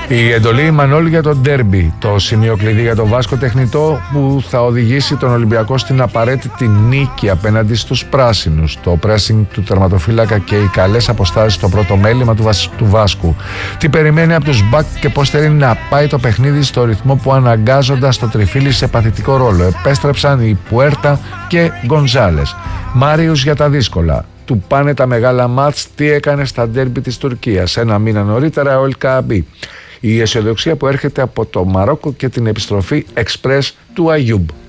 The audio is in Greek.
Η εντολή Μανώλη για το ντέρμπι, το σημείο κλειδί για το Βάσκο Τεχνητό που θα οδηγήσει τον Ολυμπιακό στην απαραίτητη νίκη απέναντι στους πράσινους. Το pressing του τερματοφύλακα και οι καλές αποστάσεις στο πρώτο μέλημα του Βάσκου. Τι περιμένει από τους μπακ και πώς θέλει να πάει το παιχνίδι στο ρυθμό που αναγκάζοντας το τριφύλι σε παθητικό ρόλο. Επέστρεψαν οι Πουέρτα και Γκονζάλες. Μάριους για τα δύσκολα. Του πάνε τα μεγάλα μάτς, τι έκανε στα ντέρμπι της Τουρκίας. Ένα μήνα νωρίτερα ο Ελκαμπή. Η αισιοδοξία που έρχεται από το Μαρόκο και την επιστροφή εξπρές του Αγιούμπ.